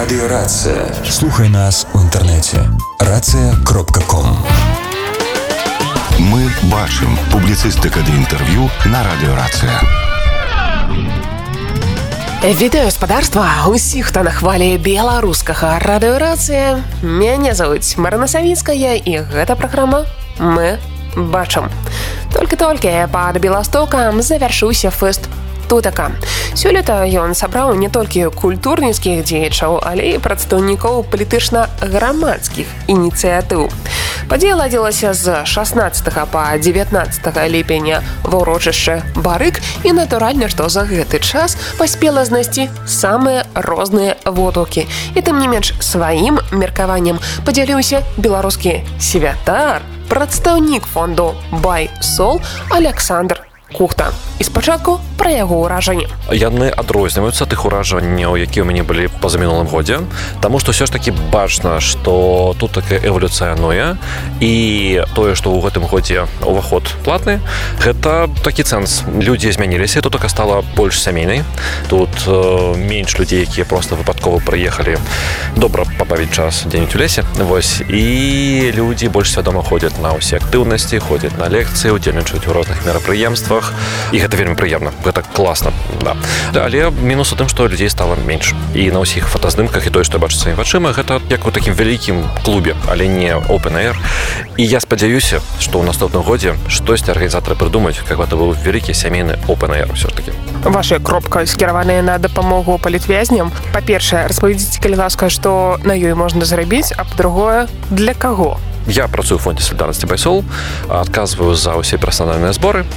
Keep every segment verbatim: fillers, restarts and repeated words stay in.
Радіорація. Слухай нас у інтернеті. рація крапка ком. Ми бачимо. Публіцистика для інтерв'ю на Радіорація. Вітаю, господарства! Усіх, хто на хвалі беларускага радыёрацыя. Мяне зовут Марина Савіцкая, і гэта праграма «Мы бачым». Толькі-толькі пад Беластокам завяршыўся фэст Тутака. Сёлета ён сабраў не толькі культурніцкіх дзеячаў, але і прадстаўнікоў палітычна-грамадскіх ініцыятыў. Падзея ладзілася з шаснаццатага па дзевятнаццатага ліпеня ва ўрочышчы Барык, і натуральна, што за гэты час паспела знайсці самыя розныя водгукі. І тым не менш сваім меркаваннем падзяліўся беларускі святар, прадстаўнік фонду «Бай-Сол» Александр Кухта. І спачатку пра яго ўражанні. Яны адрозніваюцца тых уражанняў, якія ў мяне былі па-за мінулым годзе, таму што ўсё ж такі бачна, што тут таке эвалюцыянуе, і тое, што ў гэтым годзе ўваход платны, гэта такі цэнс. Людзі змяніліся, тут така стала больш сямейнай. Тут э, менш людзей, якія проста выпадкова прыехалі добра пабавіць час дзе-нибудь у лесе. Вось. І людзі больш свядома ходзяць на ўсе актыўнасці, ходзяць на лекцыі, удзельнічаюць у розных мерапрыемствах. І гэта вельмі прыемна, гэта класна, да. Але мінус у тым, што людзей стала менш. І на ўсіх фотаздымках і тое, што я бачу сваімі вачыма, гэта як у такім вялікім клубе, але не open air. І я спадзяюся, што ў наступным годзе штосьці арганізатары прыдумаюць, каб гэта быў вялікі сямейны open air ўсё ж такі. Ваша кропка скіраваная на дапамогу палітвязням. Па-першае, распавядзіце, калі ласка, што на ёй можна зрабіць, а па-другое, для каго? Я працую в фонде солидарности «Бай-Сол», адказваю за ўсе персанальныя зборы,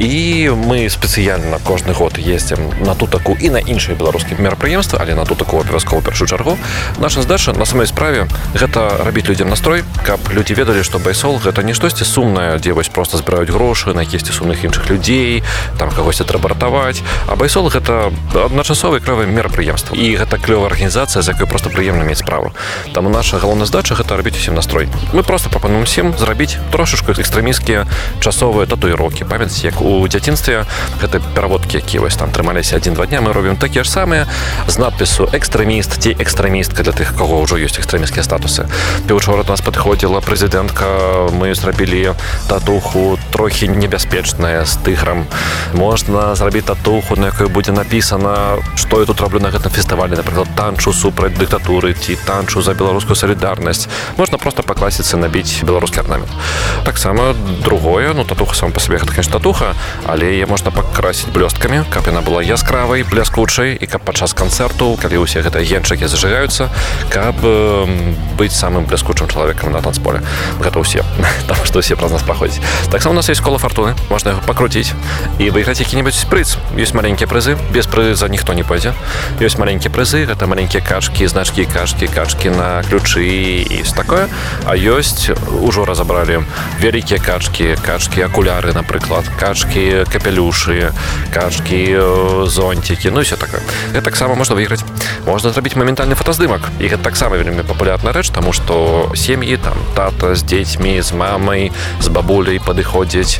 і мы спецыяльна кожны год ездзім на Тутаку і на іншыя беларускія мерапрыемствы, але на Тутаку абавязкова першую чаргу. Наша задача на самой справе гэта рабіць людзям настрой, каб людзі ведалі, што «Бай-Сол» гэта не штосьці сумнае, дзе вось проста збіраюць грошы на якіхсьці сумных іншых людзей, там кагосьці трэба ратаваць. А «Бай-Сол» гэта адначасовае клёвае мерапрыемства. І гэта клёвая арганізацыя, з якой проста прыемна мець справу. Таму наша галоўная задача гэта рабіць усім настрой. Мы просто прапануем всем зрабіць трошачку экстрэмісцкія часовыя татуіроўкі. Памятаеце, як у дзяцінстве гэта пераводкі, якія вось там трымаліся адзін-два дня, мы робім такія ж самыя з надпісу «экстрэміст» ці «экстрэмістка» для тых, каго ўжо ёсць экстрэмісцкія статусы. Учора до нас падыходзіла прэзідэнтка, мы зрабілі татуху трохі небяспечная з тыграм. Можна зрабіць татуху, на якой будзе напісана, што я тут раблю на гэтым фестывалі, напрыклад, танчу супраць дыктатуры ці танчу за беларускую салідарнасць. Можна проста пакласіцца на набіць беларускі арнамент. Таксама другое, ну татуха сама па сабе гэта, конечно, татуха, але яе можна пакрасіць блёсткамі, каб яна была яскравай, бляскучай, і каб падчас канцэрту, калі ўсе гэтыя генчыкі зажигаюцца, каб э, быць самым бляскучым чалавекам на танцполе. Гэта ўсе, таму што ўсе праз нас праходзяць. Таксама у нас ёсць кола фартуны, можна яго пакруціць і выйграць які-небудзь прыз. Ёсць маленькія прызы, без прыза ніхто не пойдзе. Ёсць маленькія прызы, гэта маленькія качкі, значкі качкі, качкі на ключы і такое. А ёсць ужо разабралі вялікія качкі, качкі акуляры, напрыклад, качкі капелюшы, качкі зонцікі, ну і все такое. Гэта таксама можна выйграць. Можна зрабіць моментальны фотаздымак. І гэта таксама вельмі папулярная рэч, таму што сем'і, там тата з дзецьмі, з мамай, з бабуляй падыходзяць,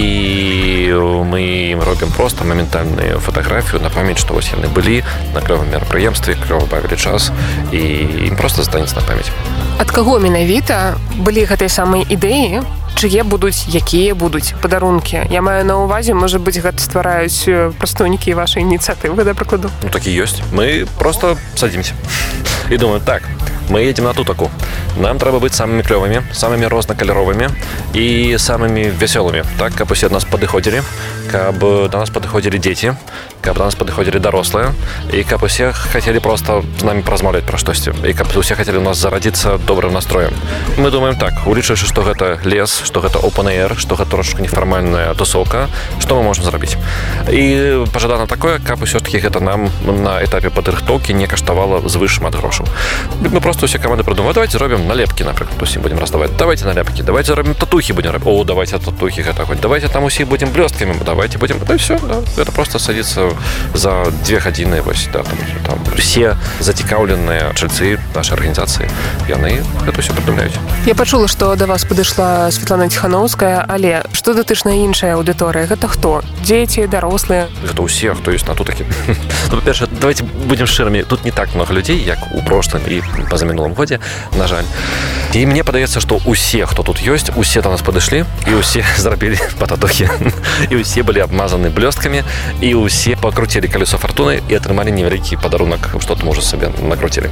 і мы ім робім проста моментальную фатаграфію на памяць, што вось яны былі на клёвым мерапрыемстве, клёва бавілі час, і ім проста застанецца на памяць. Ад каго менавіта былі гэтыя самыя ідэі, чые будуць, якія будуць падарункі? Я маю на ўвазе, можа быць, гэта ствараюць прадстаўнікі вашай ініцыятывы, да прыкладу? Ну, так і ёсць. Мы просто садзімся і думаем, так, мы едем на Тутаку. Нам трэба быць самымі клёвымі, самымі рознакаляровымі і самымі вясёлымі, так, каб усе да нас падыходзілі, каб да нас падыходзілі дзеці, каб да нас падыходзілі дарослыя, і каб усе хацелі проста з намі паразмаўляць пра штосьці, і каб усе хацелі ў нас зарадзіцца добрым настроем. Мы думаем так, улічваючы, што гэта лес, што гэта open air, што гэта трошачка нефармальная тусоўка, што мы можам зрабіць. І пажадана такое, каб усё ж такі гэта нам на этапе падрыхтоўкі не каштавала звыш шмат грошаў. Мы проста просто усе каманды придумали, давайте зробім налепкі, напрыклад, усім будем раздаваць. Давайте налепкі, давайте зробім татухі будем рабіць. О, давайте татухі гэта хоць. Давайте там усіх будем блёсткамі, давайте будем. Да все, да. Это просто садится за две гадзіны, вось, да, там, там все зацікаўленыя чальцы нашай арганізацыі, яны гэта ўсё прыдумляюць. Я пачула, што да вас падышла Святлана Ціханаўская, але што датычна іншая аўдыторыя? Гэта хто? Дзеці, дарослыя? Гэта ўсе, хто ёсць на тутакі. Ну, па-перше, давайте будем шчырымі, тут не так много людзей, як у прошлым і пазамінулым годзе, на жаль. І мне падаецца, што усе, хто тут ёсць, усе да нас падышлі, і ўсе зрабілі па татухі. І ўсе былі абмазаны блёсткамі, і ўсе пакруцілі калесо фортуны і атрымалі невялікі падарунак, што там уже сабе накруцілі.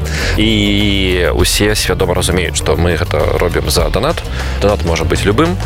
І ўсе свядома разумеюць, што мы гэта робім за донат. Донат можа быць любым,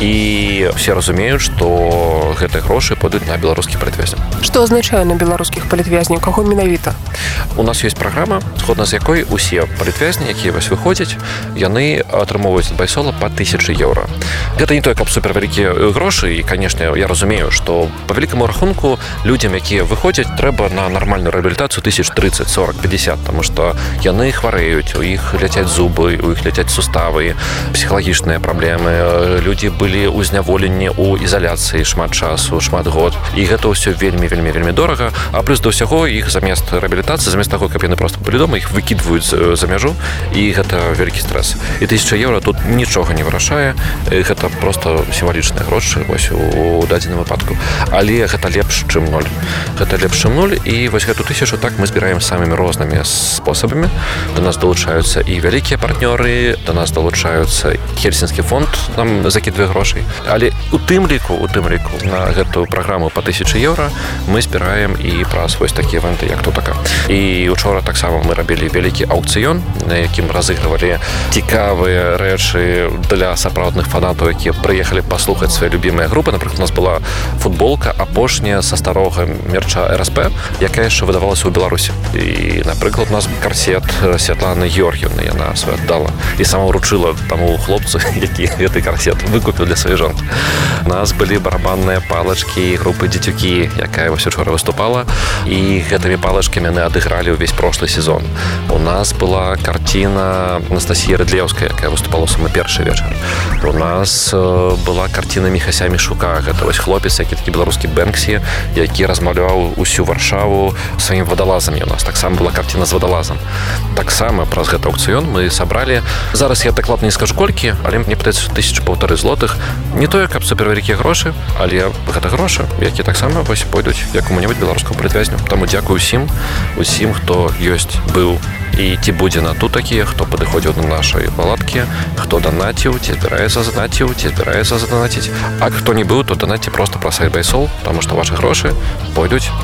і ўсе разумеюць, што гэтыя грошы пойдуць на беларускіх палітвязняў. Што азначае на беларускіх палітвязняў? Каго менавіта? У нас ёсць праграма, згодна з якой усе палітвязні, якія вось выходзяць, яны атрымоўваюць ад байсола па тысячы еўра. Гэта не тое, каб супервялікія грошы, і, канешне, я разумею, што па вялікаму рахунку людзям, якія выходзяць, трэба на нармальную рэабілітацыю тысяч тридцать, сорок, пятьдесят, таму што яны хварэюць, у іх ляцяць зубы, у іх ляцяць суставы, псіхалагічныя праблемы, людзі былі ў зняволенні ў ізаляцыі шмат часу, шмат год, і гэта ўсё вельмі, вельмі, вельмі дорага, а плюс да ўсяго іх замест рэабілітацыі, замест таго, каб яны проста былі дома, іх выкідваюць за мяжу, і гэта вялікі стрэс. І тысяча еўра тут нічога не вырашае, гэта проста сімвалічныя грошы вось у дадзеным выпадку. Але гэта лепш, чым ноль. Гэта лепш, чым ноль, і вось гэту тысячу так мы збіраем самымі рознымі спосабамі. Да нас далучаюцца і вялікія партнёры, да нас далучаюцца Хельсінскі фонд, нам закідвае грошай. Але у тым ліку, у тым ліку на гэту праграму па тысячы еўра мы збіраем і праз вось такія івэнты, як тутака. І учора таксама мы рабілі вялікі аўкцыён, на якім разыгрывалі цікавыя рэчы для сапраўдных фанатаў, якія прыехалі паслухаць свае любімыя групы. Напрыклад, у нас была футболка апошняя са старога мерча эр эс пэ, якая яшчэ выдавалася ў Беларусі. І, напрыклад, у нас карсет Святланы Георгіўны, яна свой аддала і сама ўручыла таму хлопцу, які гэты карсет выкупіў для сваёй жонкі. У нас былі барабанныя палачкі групы «Дзецюкі», якая вось учора выступала, і гэтымі палачкамі яны адыгралі ўвесь прошлый сезон. У нас была карціна Анастасіі Рыдлеўскай, якая выступала ў самы першы вечар. У нас была карціна Міхася Мішука, гэта вось хлопец, які такі беларускі Бэнксі, які размаляваў усю Варшаву сваім вадалазам. У нас таксама была карціна з вадалазам. Таксама праз гэты аўкцыён мы сабралі, зараз я дакладна не скажу колькі, але мне падаецца тысячу паўтары злотых. Не тое, каб супервялікія грошы, але гэта грошы, якія таксама вось пойдуць якому-небудзь беларускаму палітвязню. Таму дзякую усім, усім, хто ёсць, быў і ці будзе на тутакі, хто падыходзіў на нашай палаткі, хто данаціў, ці збіраецца заданаціў, ці збіраецца заданаціць. А хто не быў, то данаці проста праз сайт байсол, таму што вашы грошы пойдуць